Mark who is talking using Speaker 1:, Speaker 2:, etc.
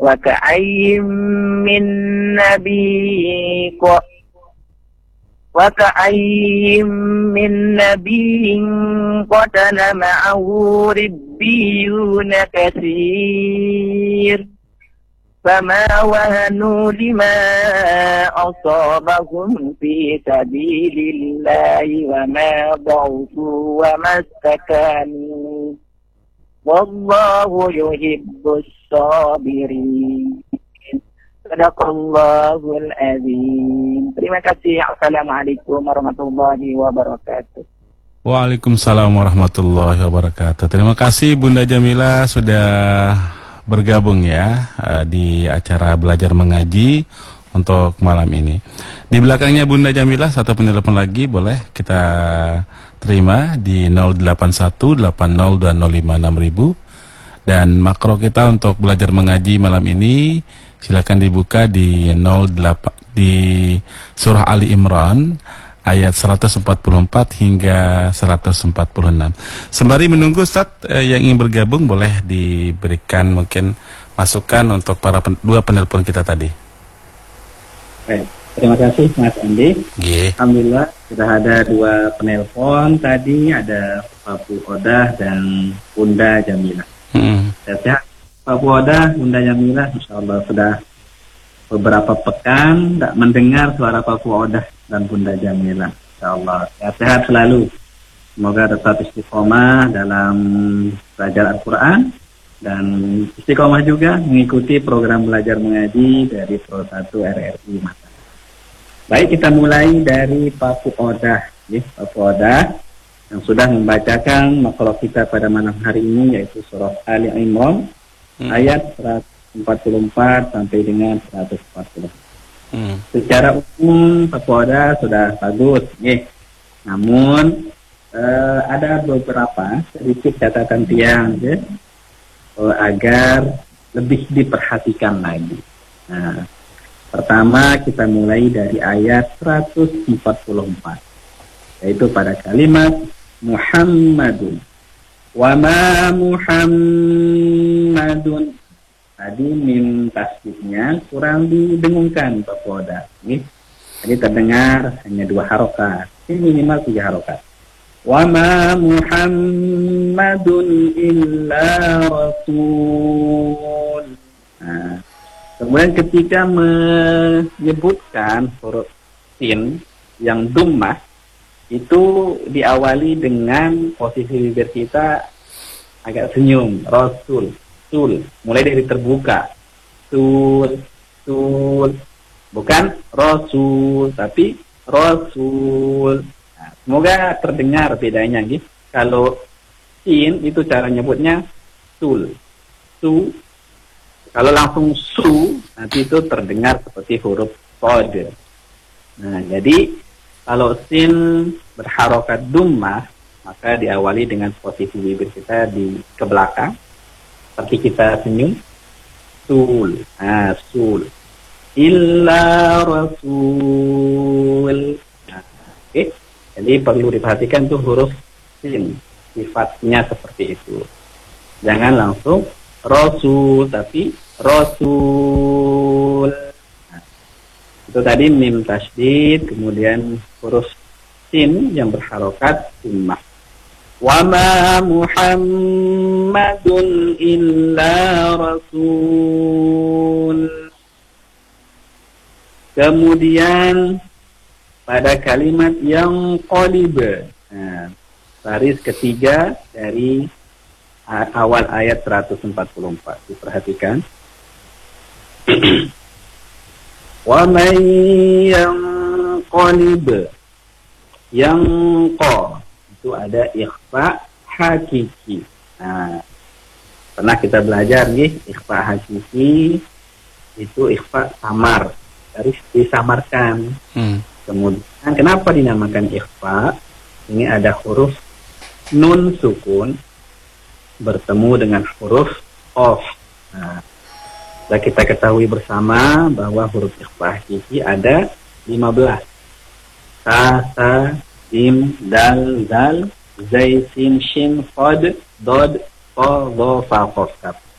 Speaker 1: وكأي من نبي وكأي من نبي قتل معه ربيون كثير فما وهنوا لما أصابهم في سبيل الله وما ضعفوا وما استكانوا والله يحب الصابرين. Sadaqallahul azim. Terima kasih. Assalamualaikum warahmatullahi wabarakatuh.
Speaker 2: Waalaikumsalam warahmatullahi wabarakatuh. Terima kasih Bunda Jamila sudah bergabung ya di acara belajar mengaji untuk malam ini. Di belakangnya Bunda Jamila satu penelpon lagi boleh kita terima di 081802056.000 dan makro kita untuk belajar mengaji malam ini silakan dibuka di 08 di surah Ali Imran ayat 144 hingga 146. Sembari menunggu Ustaz yang ingin bergabung boleh diberikan mungkin masukan untuk para dua penelpon kita tadi.
Speaker 3: Baik, terima kasih Mas Andi. Alhamdulillah sudah ada dua penelpon tadi, ada Pak Bu Odah dan Bunda Jamila. Sehat Pak Bu Odah, Bunda Jamila, insyaallah sudah beberapa pekan tidak mendengar suara Pak Bu Odah dan Bunda Jamila. Insyaallah sehat selalu. Semoga tetap istiqomah dalam belajar Al-Quran dan istiqomah juga mengikuti program belajar mengaji dari Pro 1 RRI Mataram. Baik, kita mulai dari Pak Bu Odah. Pak Bu Odah yang sudah membacakan makhluk kita pada malam hari ini yaitu surah Ali Imran ayat 144 sampai dengan 140. Secara umum Pak Bu Odah sudah bagus, namun ada beberapa sedikit catatan tiang agar lebih diperhatikan lagi. Nah, pertama kita mulai dari ayat 144 yaitu pada kalimat Muhammadun wa ma Muhammadun. Tadi mim tasdidnya kurang didengungkan Pak Poda. Jadi terdengar hanya 2 harokat. Ini minimal 3 harokat. Wa ma Muhammadun illa rasul. Nah, kemudian ketika menyebutkan huruf sin yang dummah itu diawali dengan posisi bibir kita agak senyum, rasul. Mulai dari terbuka sul bukan rasul tapi rasul. Nah, semoga terdengar bedanya gitu. Kalau sin itu cara nyebutnya sul kalau langsung su nanti itu terdengar seperti huruf qad. Nah, jadi kalau sin berharokat dummah maka diawali dengan posisi bibir kita di ke belakang seperti kita senyum, sul illa rasul. Nah, jadi perlu diperhatikan tuh huruf sin sifatnya seperti itu, jangan langsung rasul tapi rasul. Nah, itu tadi mim tasydid, kemudian huruf sin yang berharokat dummah. Wa ma Muhammadun illa rasul. Kemudian pada kalimat yang qalib, nah, baris ketiga dari awal ayat 144 diperhatikan. Wa man yanqalib, yang qa itu ada ikhfa hakiki. Nah, pernah kita belajar nih ikhfa hakiki itu ikhfa samar, harus disamarkan. Kemudian kenapa dinamakan ikhfa? Ini ada huruf nun sukun bertemu dengan huruf qaf. Nah, sudah kita ketahui bersama bahwa huruf ikhfa hakiki ada 15. Ta, Jim, Dal, Zal, Zai, Sin, Shin, Qad, Dod, Qa, Dha, Fa, Qaf, Kaf.